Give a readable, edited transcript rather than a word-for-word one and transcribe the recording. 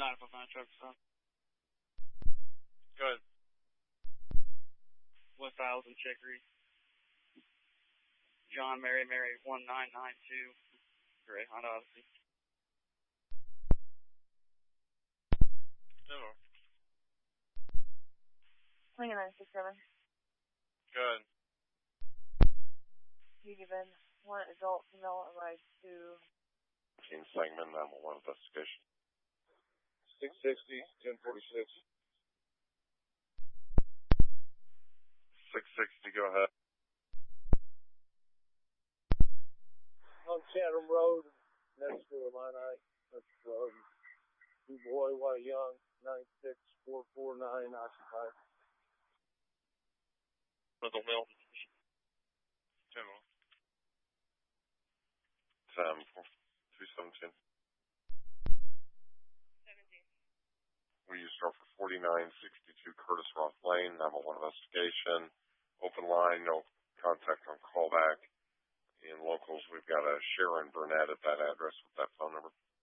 mind if I find a truck stop? Good. West Isles and Chicory. John Mary 1992. Gray Honda Odyssey. No. Swing 967. Good. You given one adult female a ride to King Segment, 911 investigation. 660, 1046. 660, go ahead. On Chatham Road, next to Illini. That's Blue Boy, White Young, 96449, occupied. Middle Milton. General. 217. 17. We used her for 4962 Curtis Roth Lane, 911 investigation. Open line, no contact on callback. In locals, we've got a Sharon Burnett at that address with that phone number.